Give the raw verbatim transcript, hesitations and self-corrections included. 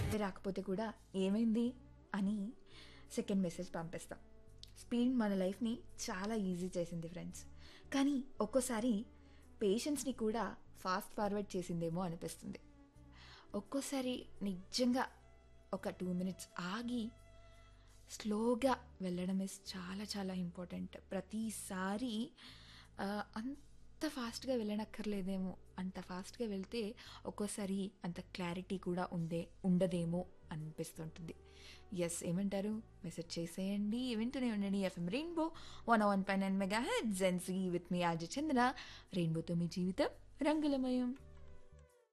రాకపోతే కూడా ఏమైంది అని సెకండ్ మెసేజ్ పంపిస్తాం. స్పీడ్ మన లైఫ్ని చాలా ఈజీ చేసింది ఫ్రెండ్స్, కానీ ఒక్కోసారి పేషెన్స్ని కూడా ఫాస్ట్ ఫార్వర్డ్ చేసిందేమో అనిపిస్తుంది. ఒక్కోసారి నిజంగా ఒక టూ మినిట్స్ ఆగి స్లోగా వెళ్ళడం ఇస్ చాలా చాలా ఇంపార్టెంట్. ప్రతిసారి ఆ, అంత ఫాస్ట్గా వెళ్ళనక్కర్లేదేమో, అంత ఫాస్ట్గా వెళ్తే ఒక్కోసారి అంత క్లారిటీ కూడా ఉండే ఉండదేమో అనిపిస్తుంటుంది. ఎస్, ఏమంటారు? మెసేజ్ చేసేయండి, వింటూనే ఉండండి FM rainbow one one pi nine mega heads and see with me RJ చంద్ర. రెయిన్బోతో మీ జీవితం రంగులమయం.